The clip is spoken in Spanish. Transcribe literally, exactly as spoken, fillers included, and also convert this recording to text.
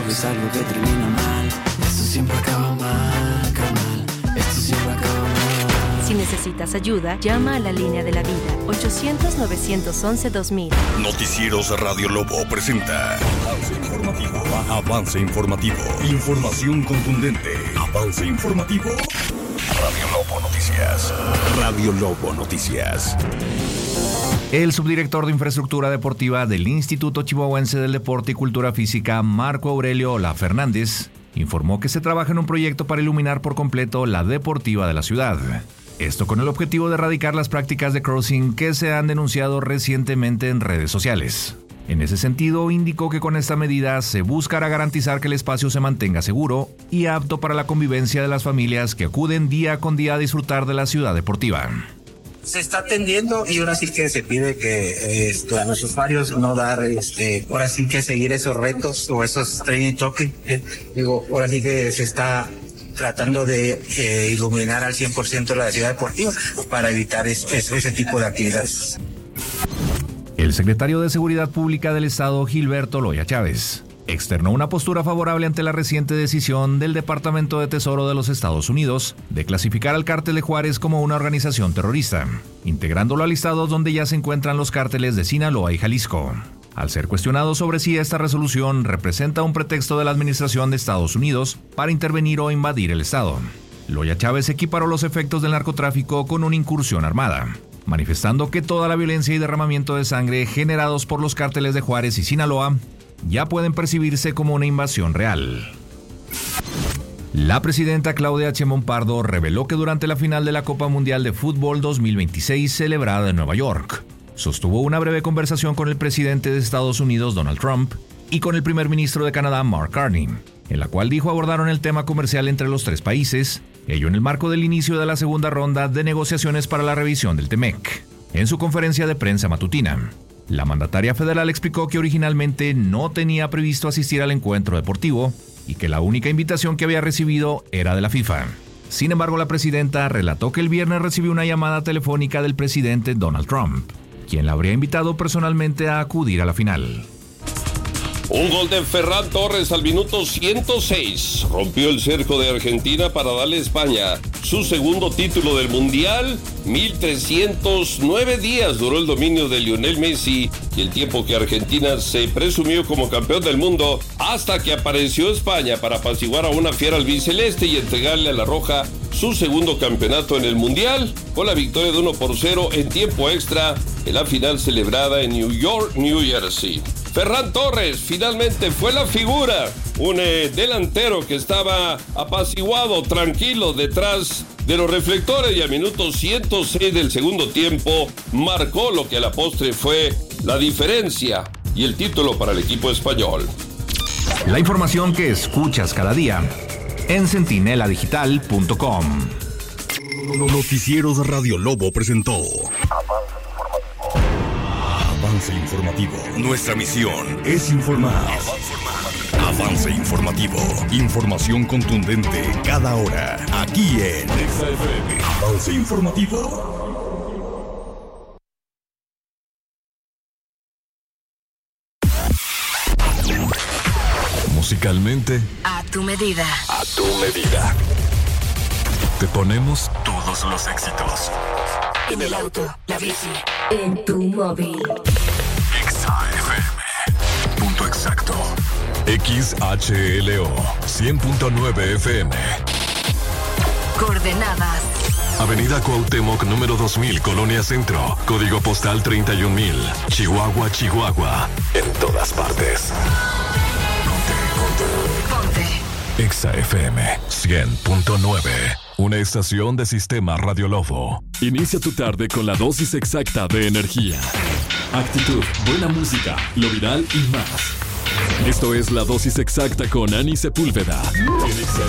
es algo que termina mal. Esto siempre acaba mal, carnal. Esto siempre acaba mal. Si necesitas ayuda, llama a la línea de la vida. ochocientos, novecientos once, dos mil. Noticieros Radio Lobo presenta Avance Informativo. Avance Informativo. Información contundente. Avance Informativo. Radio Lobo Noticias. Radio Lobo Noticias. El subdirector de Infraestructura Deportiva del Instituto Chihuahuense del Deporte y Cultura Física, Marco Aurelio Ola Fernández, informó que se trabaja en un proyecto para iluminar por completo la deportiva de la ciudad. Esto con el objetivo de erradicar las prácticas de crossing que se han denunciado recientemente en redes sociales. En ese sentido, indicó que con esta medida se buscará garantizar que el espacio se mantenga seguro y apto para la convivencia de las familias que acuden día con día a disfrutar de la ciudad deportiva. Se está atendiendo y ahora sí que se pide que este, a los usuarios no dar, este, ahora sí que seguir esos retos o esos training topics. Eh, digo, ahora sí que se está tratando de eh, iluminar al cien por ciento la ciudad deportiva para evitar ese, ese tipo de actividades. El secretario de Seguridad Pública del Estado, Gilberto Loya Chávez, externó una postura favorable ante la reciente decisión del Departamento de Tesoro de los Estados Unidos de clasificar al Cártel de Juárez como una organización terrorista, integrándolo a listados donde ya se encuentran los cárteles de Sinaloa y Jalisco. Al ser cuestionado sobre si esta resolución representa un pretexto de la administración de Estados Unidos para intervenir o invadir el Estado, Loya Chávez equiparó los efectos del narcotráfico con una incursión armada, manifestando que toda la violencia y derramamiento de sangre generados por los cárteles de Juárez y Sinaloa ya pueden percibirse como una invasión real. La presidenta Claudia Sheinbaum Pardo reveló que durante la final de la Copa Mundial de Fútbol dos mil veintiséis celebrada en Nueva York, sostuvo una breve conversación con el presidente de Estados Unidos, Donald Trump, y con el primer ministro de Canadá, Mark Carney, en la cual dijo abordaron el tema comercial entre los tres países, ello en el marco del inicio de la segunda ronda de negociaciones para la revisión del TEMEC. En su conferencia de prensa matutina, la mandataria federal explicó que originalmente no tenía previsto asistir al encuentro deportivo y que la única invitación que había recibido era de la FIFA. Sin embargo, la presidenta relató que el viernes recibió una llamada telefónica del presidente Donald Trump, quien la habría invitado personalmente a acudir a la final. Un gol de Ferran Torres al minuto ciento seis rompió el cerco de Argentina para darle a España su segundo título del Mundial. mil trescientos nueve días duró el dominio de Lionel Messi y el tiempo que Argentina se presumió como campeón del mundo hasta que apareció España para apaciguar a una fiera albiceleste y entregarle a la Roja su segundo campeonato en el Mundial con la victoria de uno por cero en tiempo extra en la final celebrada en New York, New Jersey. Ferran Torres finalmente fue la figura, un eh, delantero que estaba apaciguado, tranquilo detrás de los reflectores y a minuto ciento seis del segundo tiempo marcó lo que a la postre fue la diferencia y el título para el equipo español. La información que escuchas cada día en centinela digital punto com. Noticieros Radio Lobo presentó Avance Informativo. Nuestra misión es informar. Avance Informativo. Información contundente cada hora. Aquí en Exa F M. Avance Informativo. Musicalmente, A tu medida. a tu medida. Te ponemos todos los éxitos. En el auto, la bici, en tu móvil. Exa F M. Punto exacto. X H L O cien punto nueve F M. Coordenadas. Avenida Cuauhtémoc número dos mil, Colonia Centro. Código postal treinta y un mil. Chihuahua, Chihuahua. En todas partes. Ponte. Exa F M cien punto nueve. Una estación de Sistema Radio Lobo. Inicia tu tarde con la dosis exacta de energía, actitud, buena música, lo viral y más. Esto es la dosis exacta con Ani Sepúlveda en Exa